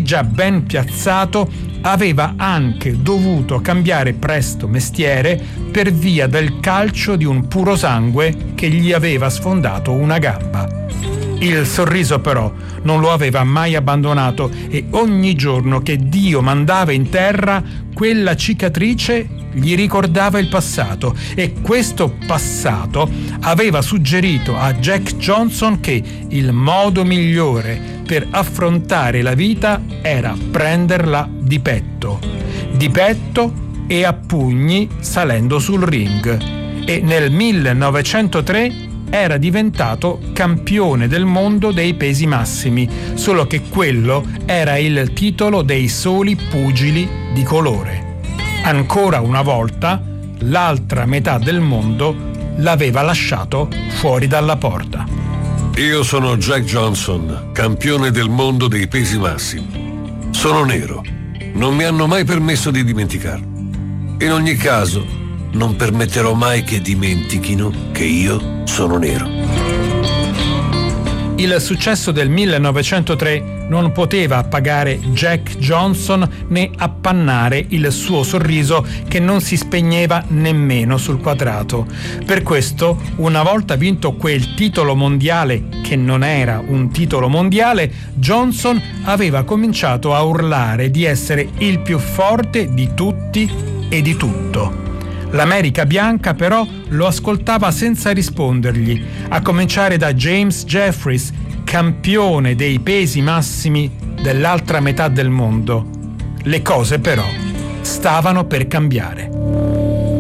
già ben piazzato, aveva anche dovuto cambiare presto mestiere per via del calcio di un purosangue che gli aveva sfondato una gamba. Il sorriso però non lo aveva mai abbandonato e ogni giorno che Dio mandava in terra quella cicatrice gli ricordava il passato, e questo passato aveva suggerito a Jack Johnson che il modo migliore per affrontare la vita era prenderla di petto e a pugni salendo sul ring, e nel 1903 era diventato campione del mondo dei pesi massimi, solo che quello era il titolo dei soli pugili di colore. Ancora una volta, l'altra metà del mondo l'aveva lasciato fuori dalla porta. Io sono Jack Johnson, campione del mondo dei pesi massimi. Sono nero. Non mi hanno mai permesso di dimenticarlo. In ogni caso, non permetterò mai che dimentichino che io sono nero. Il successo del 1903 non poteva appagare Jack Johnson né appannare il suo sorriso che non si spegneva nemmeno sul quadrato. Per questo, una volta vinto quel titolo mondiale, che non era un titolo mondiale, Johnson aveva cominciato a urlare di essere il più forte di tutti e di tutto. L'America bianca però lo ascoltava senza rispondergli, a cominciare da James Jeffries, campione dei pesi massimi dell'altra metà del mondo. Le cose però stavano per cambiare.